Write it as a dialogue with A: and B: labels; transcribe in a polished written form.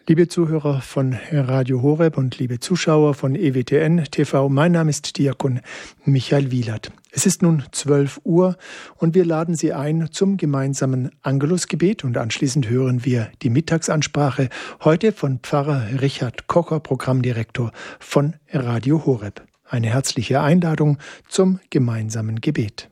A: Liebe Zuhörer von Radio Horeb und liebe Zuschauer von EWTN TV, mein Name ist Diakon Michael Wielert. Es ist nun 12 Uhr und wir laden Sie ein zum gemeinsamen Angelusgebet und anschließend hören wir die Mittagsansprache, heute von Pfarrer Richard Kocher, Programmdirektor von Radio Horeb. Eine herzliche Einladung zum gemeinsamen Gebet.